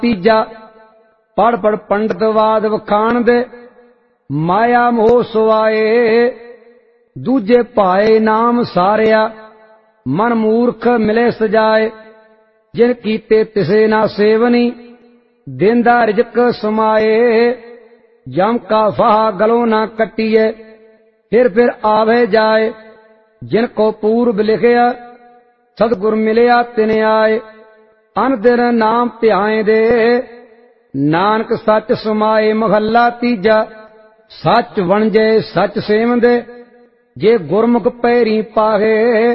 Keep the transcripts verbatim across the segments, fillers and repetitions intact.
तीजा पढ़ पढ़ पंडित वाद वखाण दे माया मोह सुआए दूजे पाए नाम सारिया मन मूर्ख मिले सजाए जिन कीते तिसे ना सेवनी देंदा रिजक समाए जम का फाहा गलों ना कटिए फिर फिर आवे जाए जिनको पूर्व लिखिया सतगुर मिलिया तिन आए अन दिन नाम ध्याए दे नानक सच समाए महला तीजा सच वणजे सच सेवंदे जे गुरमुख पैरी पाहे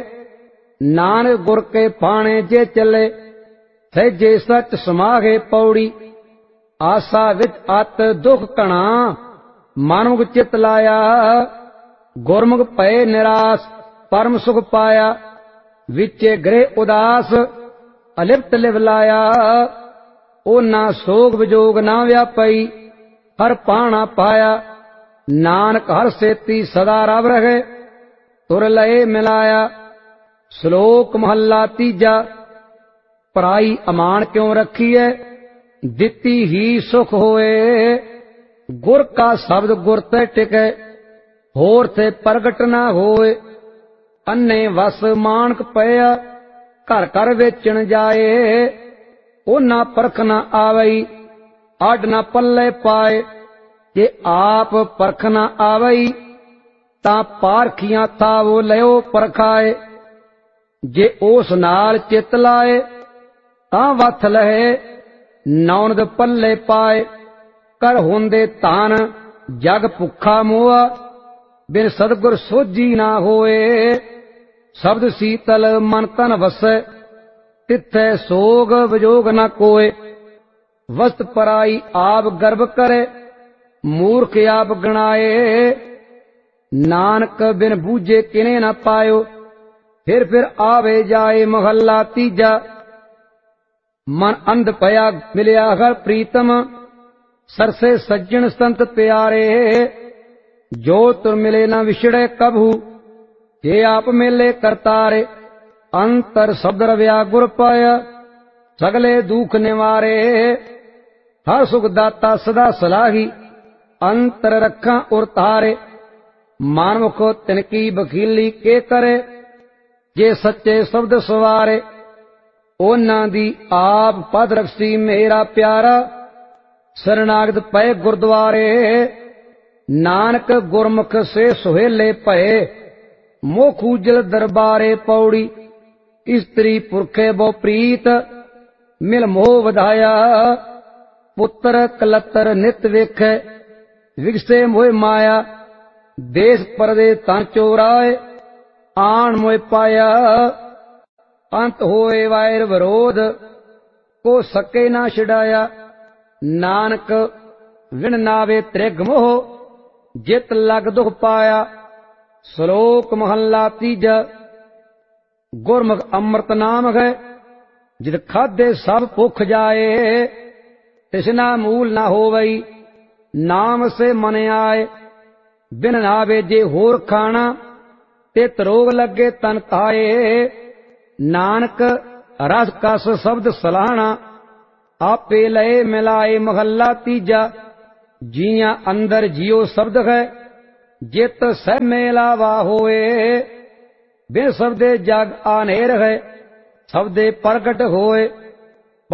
नानक गुर के पाणे जे चले सहजे सच समाहे पौड़ी आसा विच अत दुख कणा मानुख चित लाया गुरमुख पए निराश परम सुख पाया विचे गृह उदास अलिप्त लिव लाया ओ ना सोग विजोग ना व्यापई हर पाणा पाया नानक हर सेती सदा रव रहे तुर लए मिलाया। श्लोक महला तीजा पराई अमान क्यों रखी है दिती ही सुख होए गुर का शब्द गुर ते टिके होर थे प्रगट ना होए अन्ने वस मानक पया घर घर वेचण जाए ओ ना परख ना आवई आड ना पल्ले पाए जे आप परख ना आवई ता पारखियां था वो लयो परखाए जे उस नाल चित लाए ता वथ लहे नौनद पल्ले पाए कर होंदे तान जग भुखा मोआ बिन सतगुर सोझी ना होए शब्द सीतल मन तन वसै तिथे सोग विजोग न कोय वस्त पराई आप गर्भ करे मूर्ख आप गणाए नानक बिन बूझे किने न पायो फिर फिर आवे जाए महला तीजा मन अंध पया मिलिया हर प्रीतम सरसे सज्जन संत प्यारे जो तुर मिले न विछड़े कभू ये आप मिले करतारे अंतर शब्द रव्या गुर पाया सगले दुख निवारे हर सुख दाता सदा सलाही अंतर रखा उर तारे मानव को तिनकी बखीली के करे जे सच्चे शब्द सवारे ओना दी आप पद रखसी मेरा प्यारा शरणागत पए गुरद्वारे नानक गुरमुख से सुहेले पए मोह खूजल दरबारे पौड़ी स्त्री पुरखे बो प्रीत मिल मोह वधाया पुत्र कलतर नित वेखे विगसे मोह माया देश परदेस तन चोराए आन मोह पाया अंत होए वायर विरोध को सके ना छिड़ाया नानक विण नावे त्रिग मोह जित लग दुख पाया। श्लोक महला तीजा गुरमुख अमृत नाम है जित खादे सब भुख जाए तिसना मूल ना होवई नाम से मन आए बिन नावे जे होर खाना तित रोग लगे तन ताए नानक रस कस शब्द सलाहना आपे लए मिलाए महला तीजा जिया अंदर जियो शब्द है जित सह मेलावा होए बिन शब्दे जग आनेर है शब्दे प्रगट होए